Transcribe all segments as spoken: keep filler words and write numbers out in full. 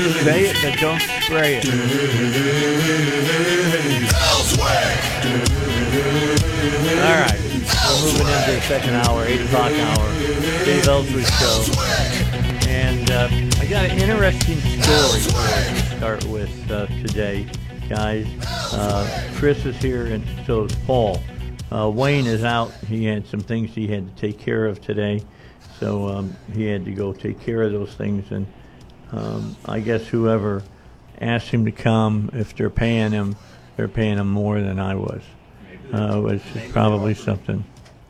Say it, but don't spray it. All right, we're moving into the second hour, eight o'clock hour, Dave Ellsworth Show. And uh, I got an interesting story to start with uh, today, guys. Uh, Chris is here, and so is Paul. Uh, Wayne is out. He had some things he had to take care of today, so um, he had to go take care of those things. And um, I guess whoever asked him to come, if they're paying him, they're paying him more than I was, uh, which is probably something.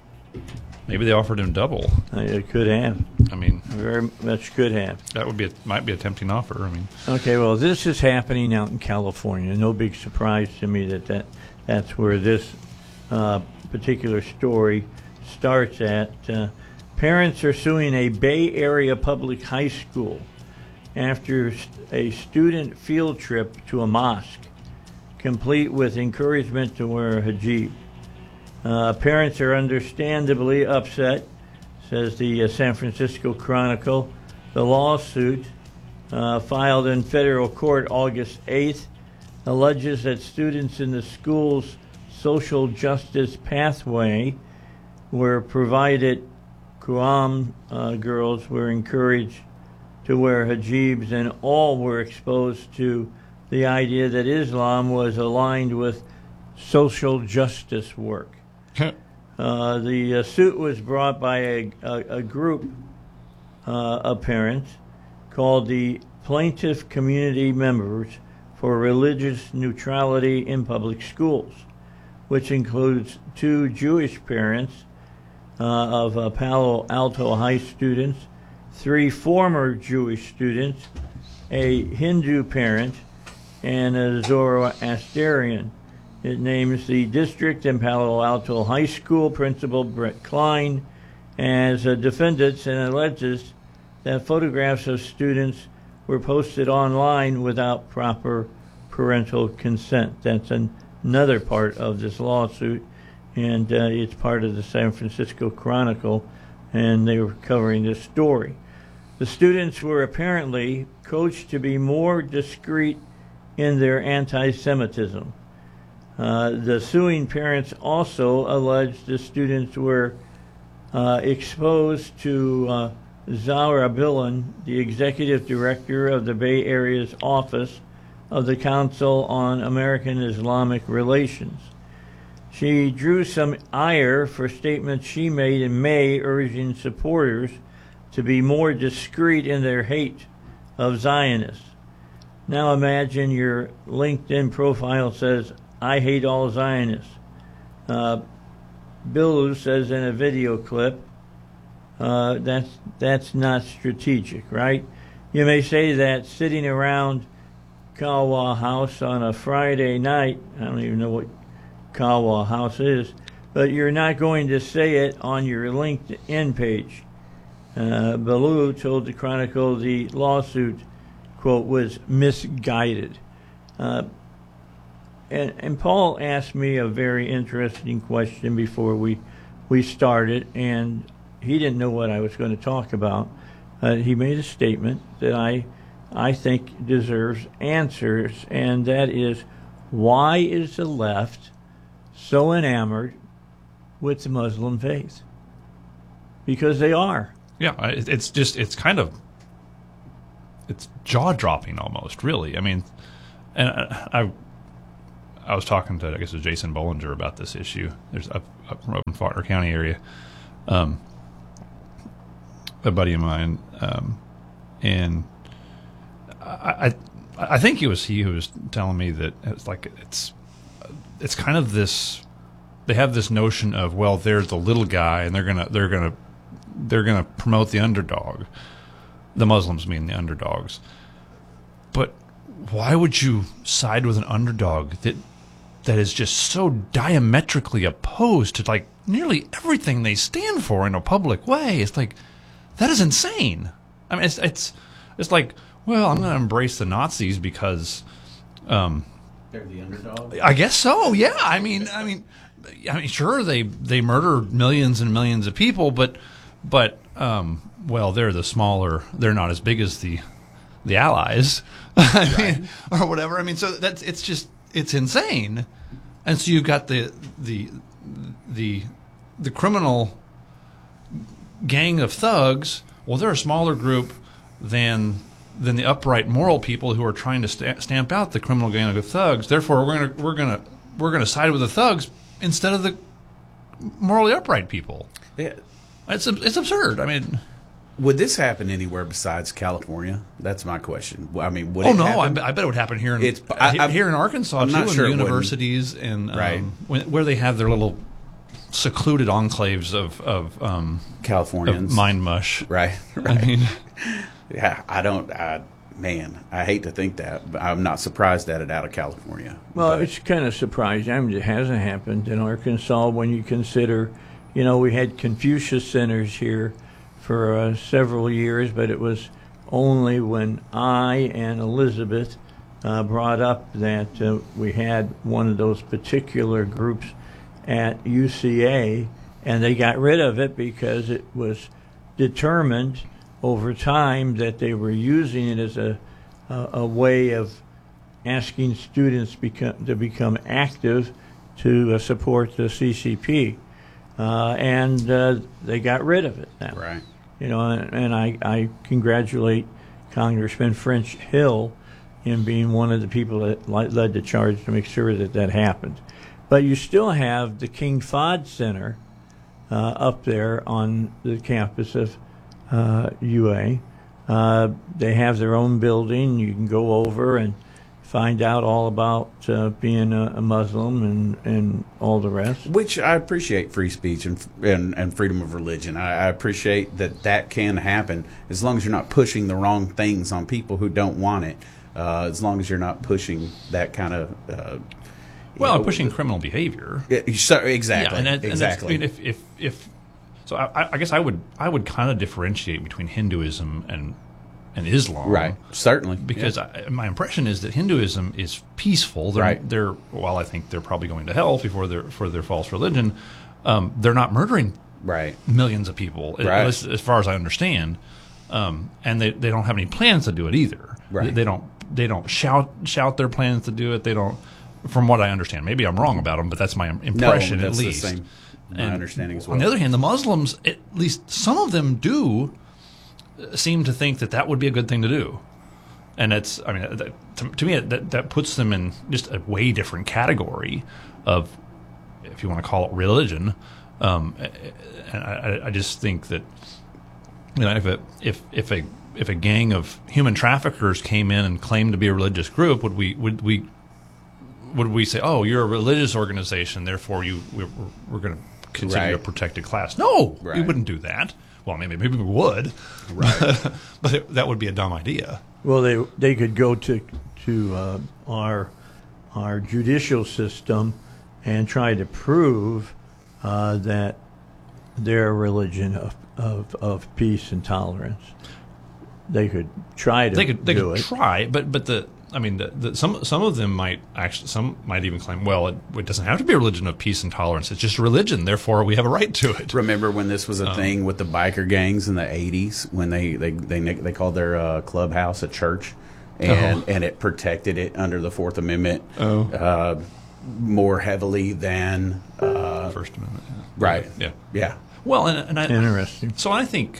Maybe they offered him double. Uh, it could have. I mean, very much could have. That would be a, might be a tempting offer. I mean, okay. Well, this is happening out in California. No big surprise to me that, that that's where this uh, particular story starts at. Uh, parents are suing a Bay Area public high school after a student field trip to a mosque, complete with encouragement to wear a hijab. Uh, parents are understandably upset, says the uh, San Francisco Chronicle. The lawsuit, uh, filed in federal court August eighth, alleges that students in the school's social justice pathway were provided Qur'an uh, girls were encouraged to wear hijabs, and all were exposed to the idea that Islam was aligned with social justice work. Uh, the uh, suit was brought by a, a, a group uh, of parents called the Plaintiff Community Members for Religious Neutrality in Public Schools, which includes two Jewish parents uh, of uh, Palo Alto High students, three former Jewish students, a Hindu parent, and a Zoroastrian. It names the district and Palo Alto High School principal Brett Klein as a defendants and alleges that photographs of students were posted online without proper parental consent. That's an, another part of this lawsuit, and uh, it's part of the San Francisco Chronicle, and they were covering this story. The students were apparently coached to be more discreet in their anti-Semitism. Uh, the suing parents also alleged the students were uh, exposed to uh, Zahra Bilan, the executive director of the Bay Area's Office of the Council on American Islamic Relations. She drew some ire for statements she made in May urging supporters to be more discreet in their hate of Zionists. Now imagine your LinkedIn profile says, "I hate all Zionists." Uh, Billu says in a video clip, uh, that's, that's not strategic, right? You may say that sitting around Kawa House on a Friday night, I don't even know what Kawa House is, but you're not going to say it on your LinkedIn page. Uh, Billu told the Chronicle the lawsuit, quote, was misguided. Uh, And, and Paul asked me a very interesting question before we we started, and he didn't know what I was going to talk about. Uh, he made a statement that I I think deserves answers, and that is, why is the left so enamored with the Muslim faith? Because they are. Yeah, it's just it's kind of it's jaw dropping almost, really. I mean, and I. I I was talking to, I guess it was Jason Bollinger about this issue. There's up, up from up in Faulkner County area, um, a buddy of mine, um, and I, I, I think it was he who was telling me that it's like it's, it's kind of this. They have this notion of, well, there's the little guy, and they're gonna they're gonna they're gonna promote the underdog. The Muslims mean the underdogs, but why would you side with an underdog that that is just so diametrically opposed to like nearly everything they stand for in a public way? It's like, that is insane. I mean, it's it's it's like, well, I'm going to embrace the Nazis because um, they're the underdog. I guess so. Yeah. I mean, I mean, I mean, sure, they they murder millions and millions of people, but but um, well, they're the smaller. They're not as big as the the Allies, I mean, or whatever. I mean, so that's it's just it's insane. And so you've got the the the the criminal gang of thugs. Well, they're a smaller group than than the upright moral people who are trying to sta- stamp out the criminal gang of thugs. Therefore, we're gonna we're gonna we're gonna side with the thugs instead of the morally upright people. Yeah. It's it's absurd. I mean, Would this happen anywhere besides California? That's my question. I mean, would oh it no, I, happen? bet- I bet it would happen here in It's- I- uh, here in Arkansas I'm too, not in sure the it wouldn't. universities and um, Right. when, where they have their little secluded enclaves of of, um, Californians. of mind mush. Right, right. I mean, Yeah, I don't. I, man, I hate to think that, but I'm not surprised at it out of California. Well, But- it's kind of surprising. I mean, it hasn't happened in Arkansas when you consider, you know, we had Confucius centers here for uh, several years, but it was only when I and Elizabeth uh, brought up that uh, we had one of those particular groups at U C A, and they got rid of it because it was determined over time that they were using it as a a, a way of asking students become, to become active to uh, support the C C P, uh, and uh, they got rid of it now. right. You know, and, and I, I congratulate Congressman French Hill in being one of the people that li- led the charge to make sure that that happened. But you still have the King Fahd Center uh, up there on the campus of uh, U A. Uh, they have their own building. You can go over and find out all about uh, being a, a Muslim and, and all the rest. Which I appreciate free speech and and, and freedom of religion. I, I appreciate that that can happen as long as you're not pushing the wrong things on people who don't want it. Uh, as long as you're not pushing that kind of uh, well, know, pushing criminal behavior. Yeah, so, exactly. Yeah, and, that, and that's- exactly. I mean, if if if so, I, I guess I would I would kind of differentiate between Hinduism and and Islam, right. Certainly. Because Yeah. I, my impression is that Hinduism is peaceful. They're, Right. They're while I think they're probably going to hell before their for their false religion. Um, they're not murdering right. millions of people, Right. at least as far as I understand, um, and they, they don't have any plans to do it either. Right. They, they don't they don't shout shout their plans to do it. They don't, from what I understand. Maybe I'm wrong about them, but that's my impression no, that's at least. the same. My And understanding as well. On the other hand, the Muslims, at least some of them do uh, seem to think that that would be a good thing to do. And it's, I mean, that, to, to me, that, that puts them in just a way different category of, if you want to call it religion. Um, and I, I just think that, you know, if a, if, if a, if a gang of human traffickers came in and claimed to be a religious group, would we, would we, would we say, oh, you're a religious organization, therefore you, we're, we're going to consider you a Right. protected class? No, we Right. wouldn't do that. Well, maybe maybe we would, Right. but it, that would be a dumb idea. Well, they they could go to to uh, our our judicial system and try to prove uh, that they're a religion of, of of peace and tolerance. They could try to They could they do could it. try, but but the I mean the, the, some some of them might actually some might even claim, well, it, it doesn't have to be a religion of peace and tolerance. It's just a religion, therefore we have a right to it. Remember when this was a thing with the biker gangs in the eighties when they they they, they called their uh, clubhouse a church, and Oh. and it protected it under the Fourth Amendment Oh. uh, more heavily than uh, First Amendment, yeah. right. Yeah. Yeah. Well, and, and I, Interesting. So I think,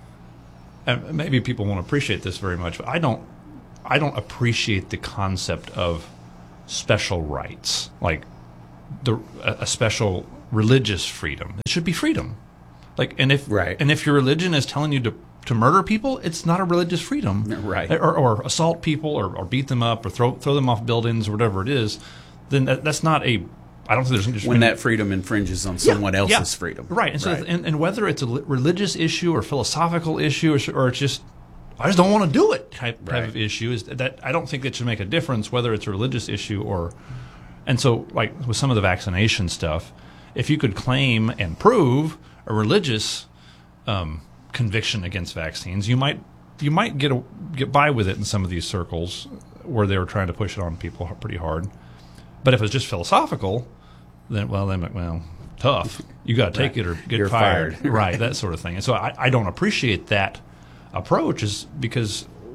and maybe people won't appreciate this very much, but I don't. I don't appreciate the concept of special rights, like the a, a special religious freedom. It should be freedom. Like, and if Right. and if your religion is telling you to to murder people, it's not a religious freedom, Right. Or, or assault people, or, or beat them up, or throw throw them off buildings, or whatever it is. Then that, that's not a. I don't think there's just When any- that freedom infringes on someone else's yeah. freedom. Right. And so, Right. and, and whether it's a li- religious issue or philosophical issue, or, or it's just, I just don't want to do it type, type Right. of issue, is that I don't think that should make a difference whether it's a religious issue or. And so, like with some of the vaccination stuff, if you could claim and prove a religious um, conviction against vaccines, you might you might get a, get by with it in some of these circles where they were trying to push it on people pretty hard. But if it's just philosophical, then well, then well, tough. You got to take Right. it or get You're fired, fired. right? That sort of thing. And so I, I don't appreciate that approach, is because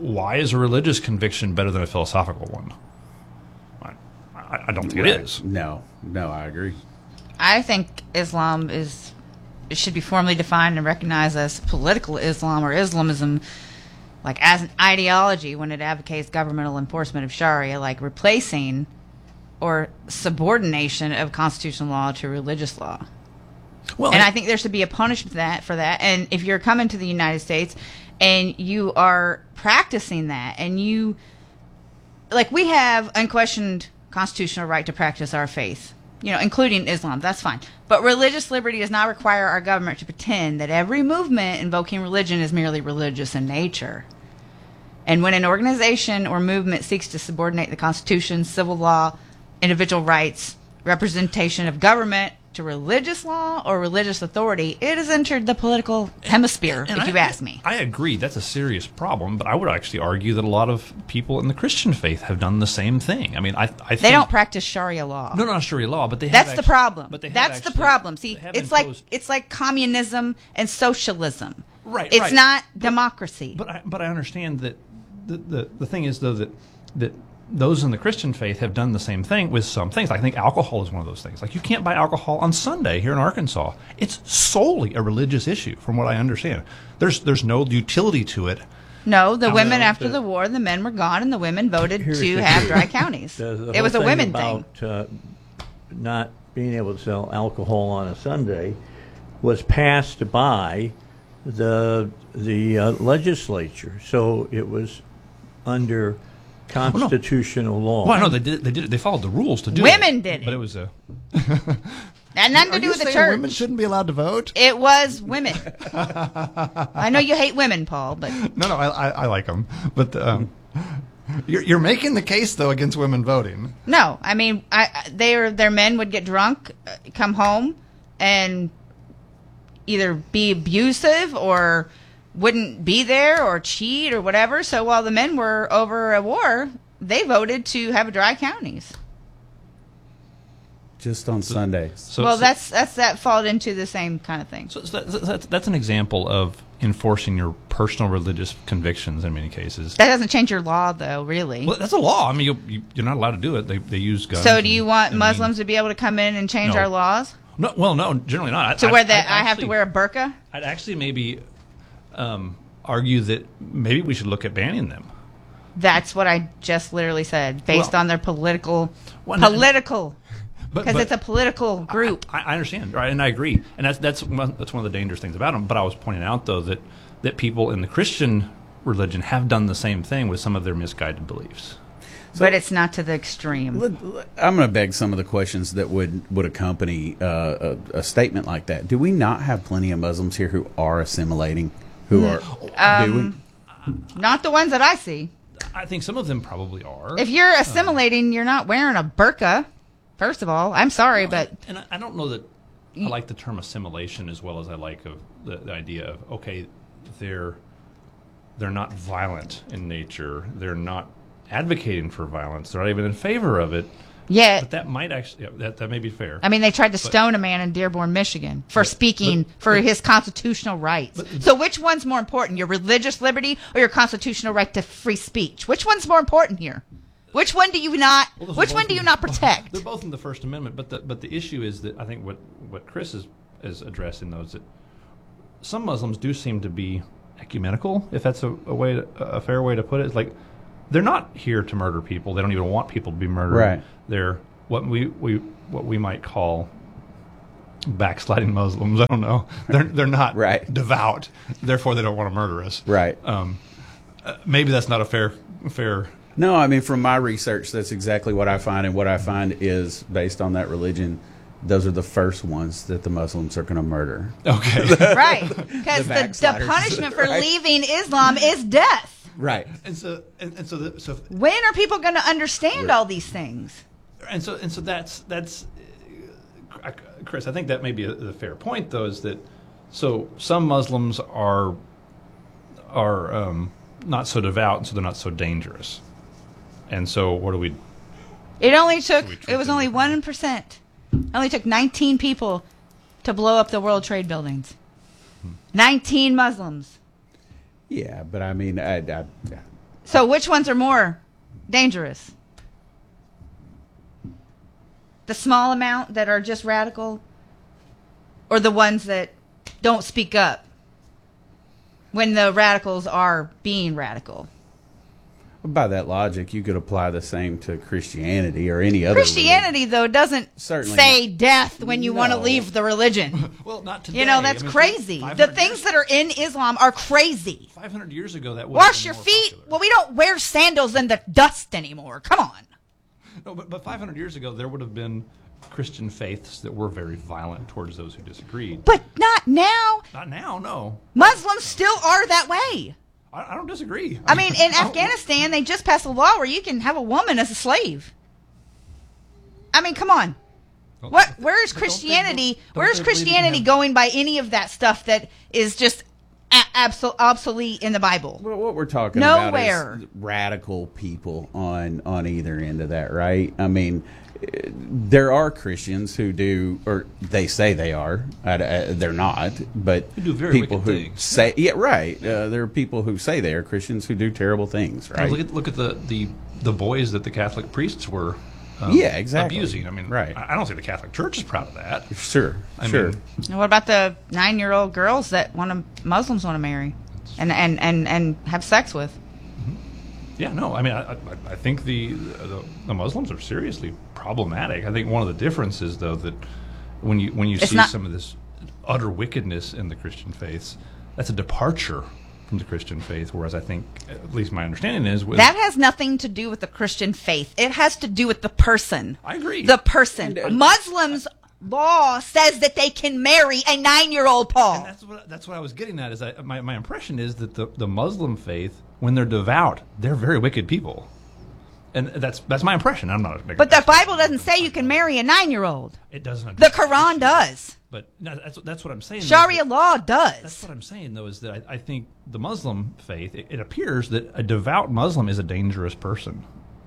why is a religious conviction better than a philosophical one? I, I, I don't think Right. it is. No, no, I agree. I think Islam is it should be formally defined and recognized as political Islam or Islamism, like as an ideology when it advocates governmental enforcement of Sharia, like replacing or subordination of constitutional law to religious law. Well, And I think there should be a punishment for that, for that. And if you're coming to the United States and you are practicing that, and you, like, we have unquestioned constitutional right to practice our faith, you know, including Islam. That's fine. But religious liberty does not require our government to pretend that every movement invoking religion is merely religious in nature. And when an organization or movement seeks to subordinate the Constitution, civil law, individual rights, representation of government to religious law or religious authority, it has entered the political hemisphere, And if you I, ask me. I agree. That's a serious problem, but I would actually argue that a lot of people in the Christian faith have done the same thing. I mean, I, I think... They don't practice Sharia law. No, not Sharia law, but they have That's the actu- problem. But they have That's the actually- problem. See, they have it's like imposed- it's like communism and socialism. Right, It's right. not democracy. But I, but I understand that the, the the thing is though that that those in the Christian faith have done the same thing with some things. I think alcohol is one of those things. Like you can't buy alcohol on Sunday here in Arkansas. It's solely a religious issue, from what I understand. There's there's no utility to it. No, the I women know, after the- the war, the men were gone, and the women voted Here's to the- have dry counties. The- the It whole was a thing women thing. about, uh, not being able to sell alcohol on a Sunday was passed by the the uh, legislature, so it was under constitutional law. Well, no, they did they did it. They followed the rules to do it. Women did but it. it was a Had nothing Are to do you with the saying church. women shouldn't be allowed to vote? It was women. I know you hate women, Paul, but No, no, I, I, I like them, but um, you're, you're making the case though against women voting. no. I mean, I, I- they or their men would get drunk, uh, come home, and either be abusive or wouldn't be there or cheat or whatever. So while the men were over at war, they voted to have dry counties. Just on Sundays. so. well, so, that's that's that followed into the same kind of thing. so that's, that's that's an example of enforcing your personal religious convictions in many cases. That doesn't change your law, though, really. Well, that's a law. I mean, you, you, you're not allowed to do it. They they use guns. So do you and- want and Muslims mean- to be able to come in and change No. our laws? No, well, no, generally not. To I, where I, that I'd I have to actually- wear a burqa? I'd actually maybe um, argue that maybe we should look at banning them. That's what I just literally said, based Well- on their political, Well, no- political, But- because but- it's a political group. I, I understand, right, and I agree, and that's that's one, that's one of the dangerous things about them. But I was pointing out though that that people in the Christian religion have done the same thing with some of their misguided beliefs. But it's not to the extreme. Let- let- I'm going to beg some of the questions that would, would accompany uh, a, a statement like that. Do we not have plenty of Muslims here who are assimilating? Who are Um, doing? Not the ones that I see. I think some of them probably are. If you're assimilating, you're not wearing a burqa. First of all, I'm sorry, but and I, I don't know that I like the term assimilation as well as I like of the, the idea of okay, they're they're not violent in nature. They're not advocating for violence. They're not even in favor of it. yet, But that might actually yeah, that that may be fair. I mean, they tried to stone a man in Dearborn, Michigan for speaking for his constitutional rights. So which one's more important, your religious liberty or your constitutional right to free speech? Which one's more important here? Which one do you not? Well, those are Which both one do in you the- not protect? They're both in the First Amendment, but the but the issue is that I think what what Chris is is addressing those that some Muslims do seem to be ecumenical, if that's a, a way to, a fair way to put it. It's like they're not here to murder people. They don't even want people to be murdered. Right. They're what we, we what we might call backsliding Muslims. I don't know. They're they're not Right. devout. Therefore, they don't want to murder us. Right. Um, uh, maybe that's not a fair fair. No, I mean, from my research, that's exactly what I find. And what I find is, based on that religion, those are the first ones that the Muslims are going to murder. Okay. Right, because the, the, backsliders. punishment for Right. leaving Islam is death. Right. and so and, and so the, so When are people going to understand all these things? and so and so that's that's uh, Chris. I think that may be a, a fair point, though, is that so some Muslims are are um, not so devout, and so they're not so dangerous. And so, what do we? It only took, we treat it was them only differently? one percent. It only took nineteen people to blow up the World Trade buildings. nineteen Muslims. Yeah, but I mean, I, I, So which ones are more dangerous? The small amount that are just radical, or the ones that don't speak up when the radicals are being radical? By that logic, you could apply the same to Christianity or any other Christianity, though, doesn't Certainly say not. death when you want to No. leave the religion. Well, not today. You know, that's I mean, crazy. five The hundred things years- that are in Islam are crazy. five hundred years ago, that would Wash have your been more feet. popular. Well, we don't wear sandals in the dust anymore. Come on. No, but, but five hundred years ago, there would have been Christian faiths that were very violent towards those who disagreed. But not now. Not now, no. Muslims still are that way. I, I don't disagree. I mean, in I don't- Afghanistan, they just passed a law where you can have a woman as a slave. I mean, come on. Don't- What? Where is but don't they Christianity? be- don't Where is they believe you can Christianity have- going by any of that stuff that is just a- absol- obsolete in the Bible? Well, what we're talking Nowhere. about is radical people on on either end of that, right? I mean, eh, there are Christians who do, or they say they are. I, I, they're not, but Who do very people wicked who things. say, yeah, right. Uh, there are people who say they are Christians who do terrible things, I right? mean, look at look at the, the, the boys that the Catholic priests were um, Yeah, exactly. abusing. I mean, Right. I, I don't think the Catholic Church is proud of that. Sure, I sure. mean- And what about the nine-year-old girls that want to Muslims want to marry and, and, and, and have sex with? Yeah, no, I mean, I, I, I think the, the the Muslims are seriously problematic. I think one of the differences, though, that when you when you It's see not- some of this utter wickedness in the Christian faiths, that's a departure from the Christian faith. Whereas I think, at least my understanding is, with, That has nothing to do with the Christian faith. It has to do with the person. I agree. The person. And, uh, Muslims law says that they can marry a nine-year-old Paul. And that's what that's what I was getting at. Is I, my my impression is that the the Muslim faith, when they're devout, they're very wicked people, and that's that's my impression. I'm not. But the Bible doesn't say you can marry a nine-year-old. It doesn't. The Quran does. But no, that's that's what I'm saying. though, Sharia is that- law That's does. what I'm saying, though, is that I, I think the Muslim faith, it, it appears that a devout Muslim is a dangerous person.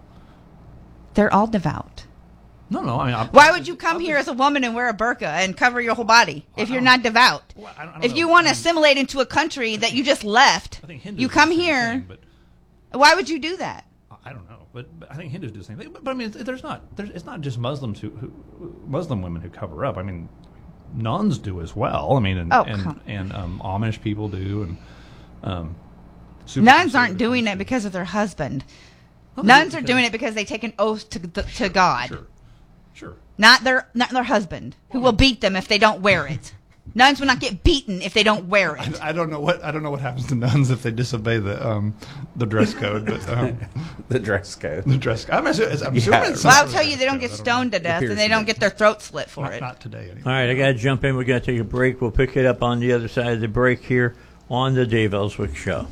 They're all devout. No, no, I mean, I, Why would you come here as a woman and wear a burqa and cover your whole body if you're not devout? Well, I don't- I don't If you know. want to I mean- assimilate into a country that you just left, I think Hindus you do come the same here. thing, but Why would you do that? I don't know, but, but I think Hindus do the same thing. But, but I mean, there's not, there's, it's not just Muslims who, who, Muslim women who cover up. I mean, nuns do as well. I mean, and Oh, and, come- and um, Amish people do, and um, super Nuns aren't conservative doing ones it do. because of their husband. No, they Nuns do are because- doing it because they take an oath to to God, Sure, sure. not their not their husband, who will beat them if they don't wear it. Nuns will not get beaten if they don't wear it. I don't know what I don't know what happens to nuns if they disobey the um, the dress code, but um, The dress code. the dress. I'm, assu- I'm assuming Yeah. it's Well, some I'll sort tell of you, they dress don't get code. I stoned to death, Appears and they to don't be. get their throat slit for Not, it. not today. Anyway. All right, I got to jump in. We got to take a break. We'll pick it up on the other side of the break here on the Dave Ellswick Show.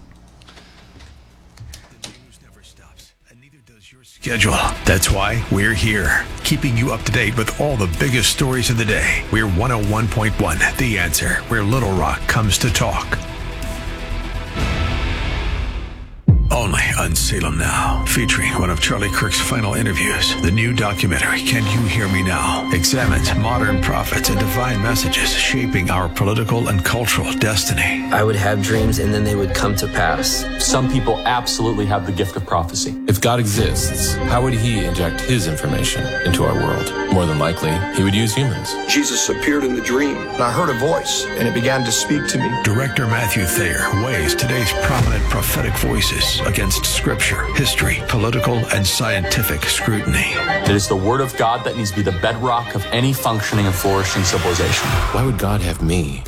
The news never stops, and neither does your schedule. That's why we're here, keeping you up to date with all the biggest stories of the day. We're one oh one point one, The Answer, where Little Rock comes to talk. Only on Salem Now, featuring one of Charlie Kirk's final interviews. The new documentary, Can You Hear Me Now?, examines modern prophets and divine messages shaping our political and cultural destiny. I would have dreams and then they would come to pass. Some people absolutely have the gift of prophecy. If God exists, how would he inject his information into our world? More than likely, he would use humans. Jesus appeared in the dream, and I heard a voice, and it began to speak to me. Director Matthew Thayer weighs today's prominent prophetic voices against scripture, history, political, and scientific scrutiny. It is the word of God that needs to be the bedrock of any functioning and flourishing civilization. Why would God have me?